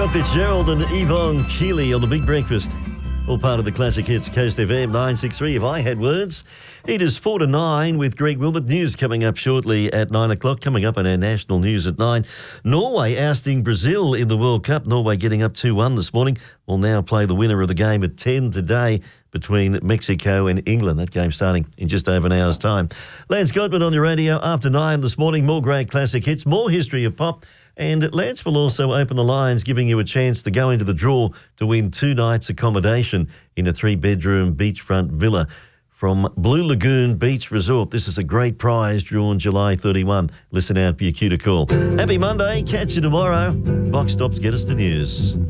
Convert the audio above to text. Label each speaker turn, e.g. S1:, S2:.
S1: Scott Fitzgerald and Yvonne Keeley on The Big Breakfast. All part of the Classic Hits, Coast FM 963. If I had words, it is 4 to 9 with Greg Wilmot. News coming up shortly at 9 o'clock. Coming up on our national news at 9. Norway ousting Brazil in the World Cup. Norway getting up 2-1 this morning. Will now play the winner of the game at 10 today between Mexico and England. That game starting in just over an hour's time. Lance Godwin on your radio after 9 this morning. More great classic hits, more history of pop. And Lance will also open the lines, giving you a chance to go into the draw to win 2 nights accommodation in a 3-bedroom beachfront villa from Blue Lagoon Beach Resort. This is a great prize drawn July 31. Listen out for your cue to call. Happy Monday. Catch you tomorrow. Box Tops get us the news.